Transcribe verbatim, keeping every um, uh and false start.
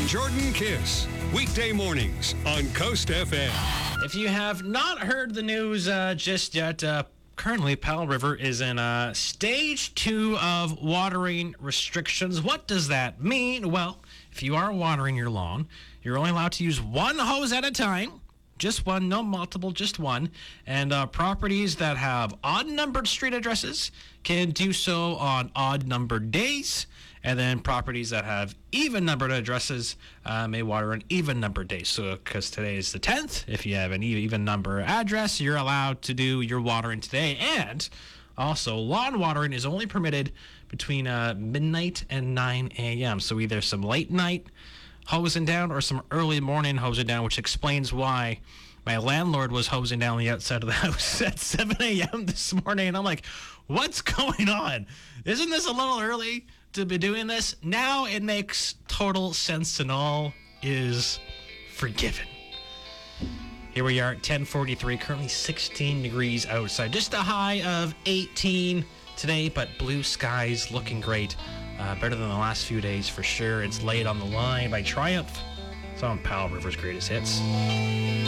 Jordan Kiss. Weekday mornings on Coast F M. If you have not heard the news uh, just yet, uh, currently Powell River is in uh, stage two of watering restrictions. What does that mean? Well, if you are watering your lawn, you're only allowed to use one hose at a time. Just one, no multiple, just one. And uh, properties that have odd-numbered street addresses can do so on odd-numbered days. And then properties that have even-numbered addresses uh, may water on even-numbered days. So, because today is the tenth, if you have an even-number address, you're allowed to do your watering today. And also, lawn watering is only permitted between uh, midnight and nine a.m. So either some late-night hosing down or some early morning hosing down, which explains why my landlord was hosing down the outside of the house at seven a.m. this morning. And I'm like, what's going on? Isn't this a little early to be doing this? Now it makes total sense and all is forgiven. Here we are at ten forty-three, currently sixteen degrees outside. Just a high of eighteen today, but blue skies looking great. Uh, better than the last few days for sure. It's Laid on the Line by Triumph. It's on Powell River's Greatest Hits.